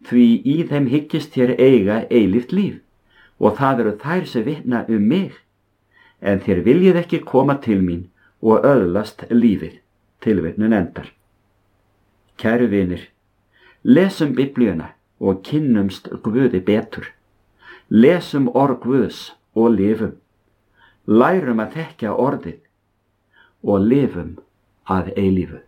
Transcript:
því í þeim hyggist þér eiga eilíft líf, og það eru þær sem vitna mig. En þér viljið ekki koma til mín og öðlast lífið. Tilvitnun endar. Kæru vinir, lesum Biblíuna og kynnumst Guði betur. Lesum orð Guðs og lifum. Lærum að þekkja orðið og lifum að eilífu.